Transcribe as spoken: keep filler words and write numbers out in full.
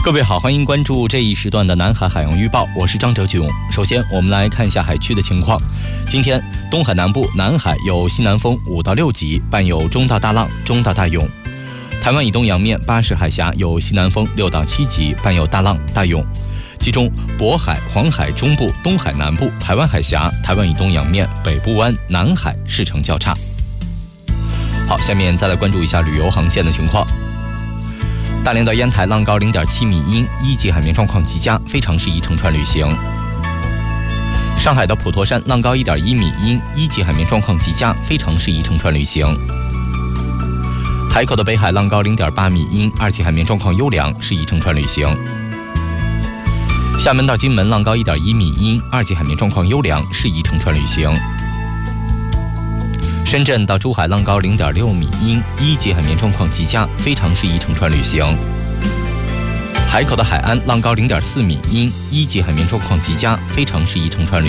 各位好，欢迎关注这一时段的南海海洋预报，我是张哲炯。首先我们来看一下海区的情况。今天东海南部、南海有西南风五到六级，伴有中到大浪、中到大涌。台湾以东洋面巴士海峡有西南风六到七级，伴有大浪、大涌。其中渤海、黄海中部、东海南部、台湾海峡、台湾以东洋面、北部湾、南海势成较差。好，下面再来关注一下旅游航线的情况。大连到烟台浪高 零点七米阴，一级海面状况极佳，非常适宜乘船旅行。上海到普陀山浪高 一点一米阴，一级海面状况极佳，非常适宜乘船旅行。海口的北海浪高 零点八米阴，二级海面状况优良，适宜乘船旅行。厦门到金门浪高 一点一米阴，二级海面状况优良，适宜乘船旅行。深圳到珠海浪高 零点六米阴，一级海面状况极佳，非常适宜乘船旅行。海口的海安浪高 零点四米阴，一级海面状况极佳，非常适宜乘船旅行。